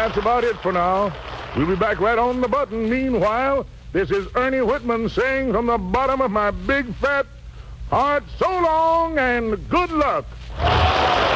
that's about it for now. We'll be back right on the button. Meanwhile, this is Ernie Whitman saying from the bottom of my big fat heart, so long and good luck.